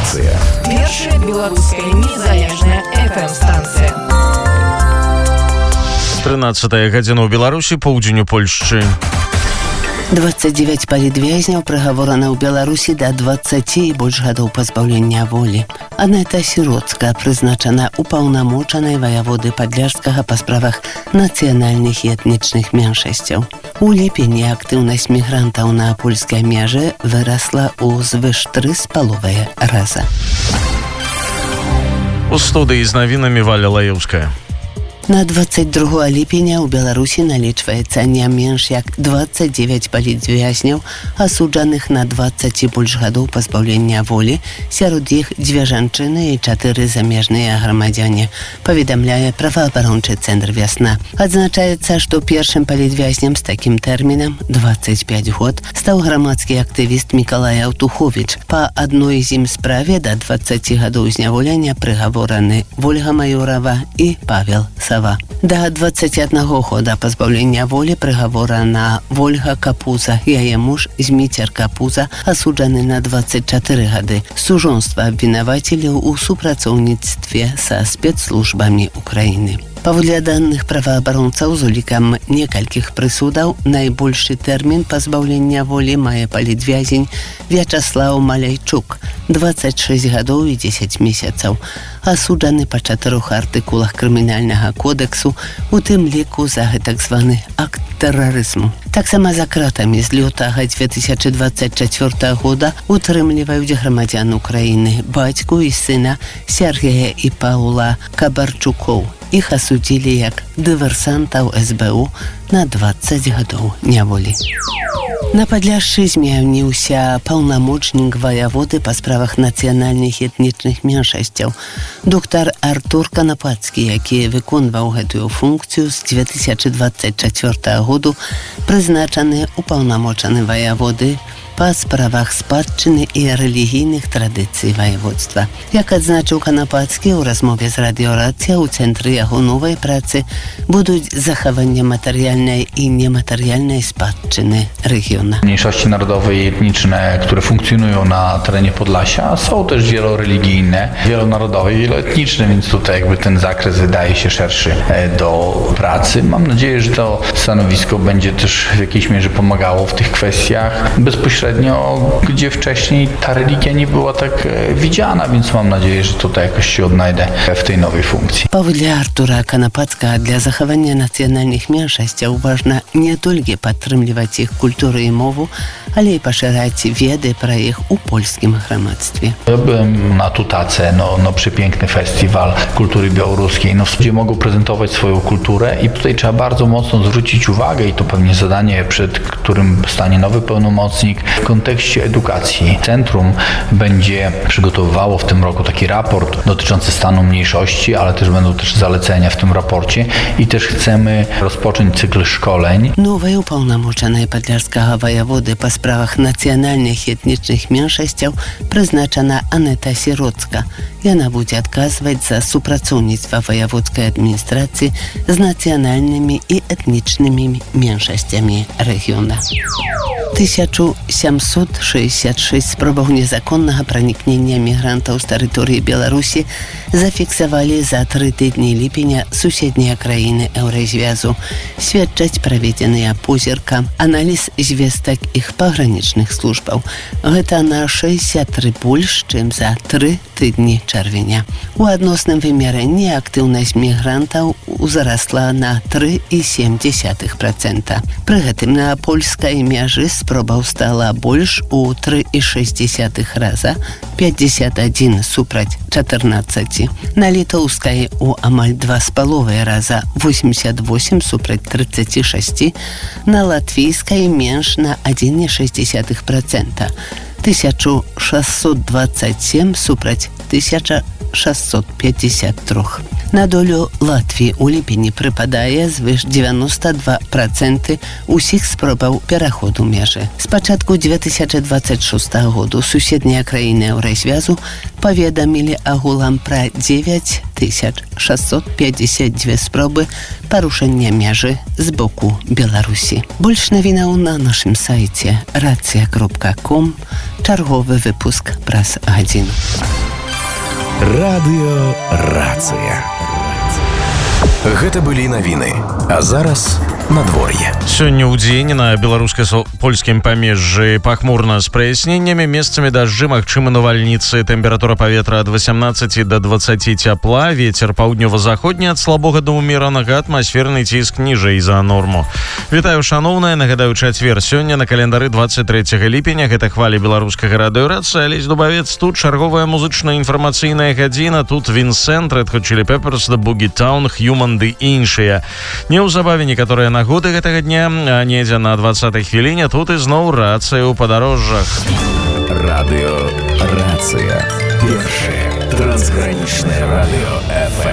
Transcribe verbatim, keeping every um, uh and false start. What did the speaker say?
станцыя. Першая беларуская незалежная эф эм-станцыя. трынадцатая гадзіна ў Беларусі, поўдзень у Польшчы. двадцать девять палітвязняў прыгаворана ў Беларусі да дваццаці і больш гадоў пазбаўлення волі. Анета Сіроцка прызначана упаўнамочанай ваяводы Падляшскага па справах нацыянальных і этнічных меншасцяў. У ліпені актыўнасць мігрантаў на польскай мяжы вырасла ў звыш тры з паловай раза. У студыі з навінамі Валя Лаеўская. На двадцать другое ліпеня ў Беларусі налічваецца не менш як двадцать девять палітвязняў, асуджаных на двадцать і больш гадоў пазбаўлення волі, сярод іх дзве жанчыны і чатыры замежныя грамадзяне, паведамляе праваабарончы цэнтр «Вясна». Адзначаецца, што першым палітвязням з такім тэрмінам двадцать пять год стаў грамадскі актывіст Мікалай Аўтуховіч. Па адной з ім справе да дваццаці гадоў зняволення прыгавораны Вольга Маёрава і Павел Сава. Да дваццаці аднаго года пазбаўлення волі прыгаворана Вольга Капуза. Яе муж Зміцер Капуза асуджаны на двадцать чатыры гады. Сужонства абвінавацілі ў супрацоўніцтве са спецслужбамі Украіны. Паводле даных праваабаронцаў, з улікам некалькіх прысудаў, найбольшы тэрмін пазбаўлення волі мае палітвязень Вячаслаў Маляйчук, двадцать шесть гадоў і дзесяць месяцаў, асуджаны па чатырох артыкулах крымінальнага кодексу, у тым ліку за гэтак званы акт тэрарызму. Таксама за кратамі з лютага две тысячы двадцать чацвёртага года утрымліваюць грамадзян Украіны, бацьку і сына Сергея і Паўла Кабарчукоў. Іх асудзілі як дыверсантаў эс бэ у на двадцать гадоў няволі. На Падляшшы змяніўся паўнамочнік ваяводы па справах нацыянальных і этнічных меншасцяў. Доктар Артур Канапацкі, які выконваў гэтую функцыю з две тысячы двадцать чацвёртага году, прызначаны упаўнамочаны ваяводы па справах спадчыны і рэлігійных традыцый ваяводства. Як адзначыў Канапацкі ў размове з радыёрацыя, у цэнтры яго новай працы будуць захаванне матэрыяльнай і нематэрыяльнай спадчыны рэгіёна. Mniejszości narodowe i etniczne, które funkcjonują na terenie Podlasia, są też wieloreligijne, wielonarodowe i wieloetniczne, więc tutaj jakby ten zakres wydaje się szerszy do pracy. Mam nadzieję, że to stanowisko będzie też w jakiejś mierze pomagało w tych kwestiach bezpośrednio, gdzie wcześniej ta religia nie była tak widziana, więc mam nadzieję, że tutaj jakoś się odnajdę w tej nowej funkcji. Паводле Артура Канапацкага, для захавання нацыянальных меншасцяў важна не толькі падтрымліваць іх культуру і мову, ale i poszerzać wiedzy про ich u polskim громадстве. Ja byłem na Tutace, no, no przepiękny festiwal kultury białoruskiej, no, gdzie mogą prezentować swoją kulturę i tutaj trzeba bardzo mocno zwrócić uwagę i to pewnie zadanie, przed którym stanie nowy pełnomocnik w kontekście edukacji. Centrum będzie przygotowywało w tym roku taki raport dotyczący stanu mniejszości, ale też będą też zalecenia w tym raporcie i też chcemy rozpocząć cykl szkoleń. Nowej upełnomoczonej Podlaskiego wojewody po sprawach nacjonalnych i etnicznych mniejszościów przeznaczona Aneta Sirocka. Ona będzie odkazywać za współpracownictwo wojewodzkiej administracji z nacjonalnymi i etnicznymi mniejszościami regionu. tysiąc siedemset sześćdziesiąt sześć spróbów niezakонnego проникнення migrantów z terytorii Białorusi zafiksowali za trzy tygodnie lipenia sąsiednie krainy Eurozwiązku. Świadczyć prowadzono pozierka analiz zwiestek ich pogranicznych służbów. To na sześćdziesiąt trzy больше, czym za trzy tygodnie czerwienia. U odnosnym wymiereniu aktywność migrantów wzrosła na trzy i siedem dziesiątych procenta. Przy tym na polskiej mierze spróbów stała больше u trzy i sześć dziesiątych raza, pięćdziesiąt jeden suprać czternaście. Na litewskiej u amal dwa i pół raza, osiemdziesiąt osiem suprać trzydzieści sześć. Na latwijskiej mniejsz na jeden i sześć dziesiątych procenta. tysiąc sześćset dwadzieścia siedem suprać tysiąc sześćset pięćdziesiąt trzy. На долю Латвіі у ліпені прыпадае звыш девяносто два проценты усіх спробаў пераходу межы. З пачатку две тысячи двадцать шестого году суседнія краіны Еўразвязу паведамілі агулам пра девять тысяч шестьсот пятьдесят две спробы парушэння межы з боку Беларусі. Больш навінаў на нашым сайце рацыя кропка ком. Чарговы выпуск праз гадзіну. Радыё Рацыя. Гэта былі навіны. А зараз надвор'е. Сёння ў дзень на беларуска-польскім памежжы пахмурна з праясненнямі, месцамі дажджы, магчымы навальніцы. Тэмпература паветра ад восемнадцати до двадцати цяпла, вецер паўднёва-заходні ад слабога да ўмеранага, атмасферны ціск ніжэй за норму. Вітаю, шаноўныя, нагадаю, чацвер. Сёння на календары двадцать трэцяга ліпеня. Гэта хвалі беларускага радыё Рацыя. Алесь Дубавец, тут чарговая музычная інфармацыйная гадзіна. Тут Вінсент, Red Hot Chili Peppers, The Boogie Town, Human ды іншыя. Неўзабаве некаторыя нагоды гэтага дня, а недзе на двадцатай хвіліне. Тут ізноў рацыя ў падарожжах. Радыё Рацыя. Першае трансгранічнае радыё эф эм.